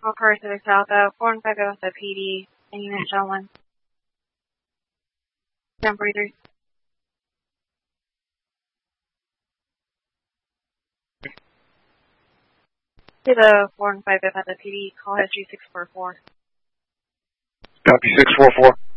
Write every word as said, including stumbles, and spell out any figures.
All cars to the south of four and five of the P D and unit gentlemen. Down breathers. To the four and five of the P D, call history six four four. Copy six four four.